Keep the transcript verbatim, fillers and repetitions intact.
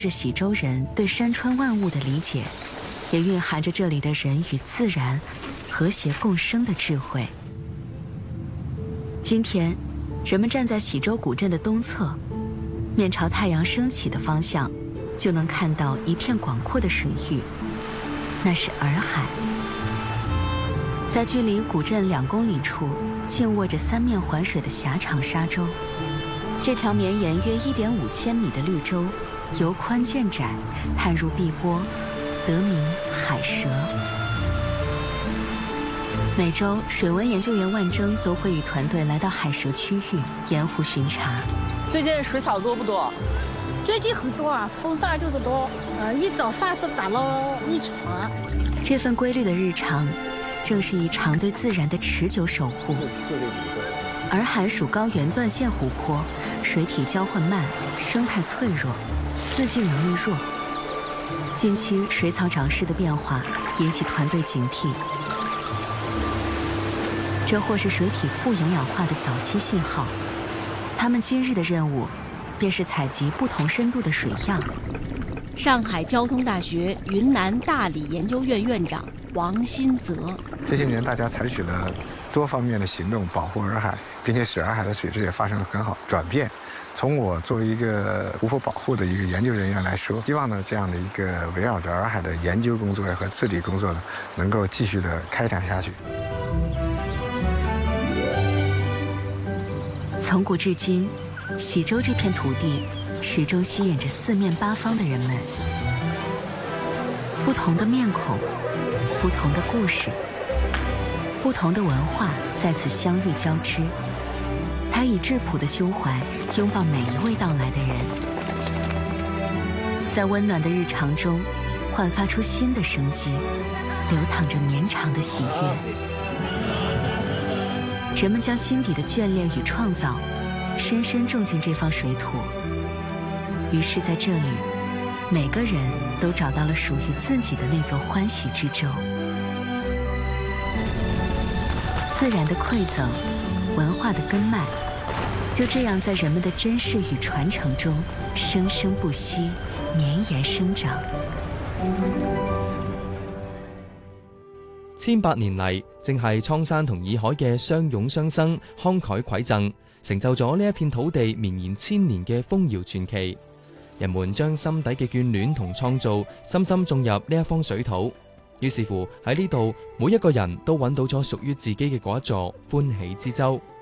着喜洲人对山川万物的理解，也蕴含着这里的人与自然和谐共生的智慧。今天，人们站在喜洲古镇的东侧，面朝太阳升起的方向，就能看到一片广阔的水域，那是洱海。在距离古镇两公里处，静卧着三面环水的狭长沙洲。这条绵延约一点五千米的绿洲，由宽见窄，探入碧波，得名海蛇。每周，水文研究员万征都会与团队来到海蛇区域沿湖巡查。 最近水草多不多？ 最近很多啊，风大就是多。呃，一早上是打了一船。 这份规律的日常，正是一场对自然的持久守护。洱海属高原断线湖泊，水体交换慢，生态脆弱，自净能力弱。近期水草长势的变化引起团队警惕，这或是水体富营养化的早期信号。他们今日的任务，便是采集不同深度的水样。 上海交通大学云南大理研究院院长王新泽： 这些年，大家采取了多方面的行动保护洱海，并且使洱海的水质也发生了很好转变。从我作为一个湖泊保护的一个研究人员来说，希望呢这样的一个围绕着洱海的研究工作和治理工作呢，能够继续的开展下去。 从古至今，喜洲这片土地始终吸引着四面八方的人们。不同的面孔，不同的故事，不同的文化在此相遇交织。他以质朴的胸怀拥抱每一位到来的人，在温暖的日常中焕发出新的生机，流淌着绵长的喜悦。人们将心底的眷恋与创造深深种进这方水土，于是在这里，每个人都找到了属于自己的那座欢喜之洲。自然的馈赠，文化的根脉，就这样在人们的珍视與傳承中生生不息，綿延生長。 千百年嚟，正係蒼山同洱海嘅相擁相生、慷慨饋贈，成就咗呢一片土地綿延千年嘅豐饒傳奇。人們將心底嘅眷戀同創造深深種入呢一方水土，於是乎喺呢度，每一個人都揾到咗屬於自己嘅嗰一座歡喜之洲。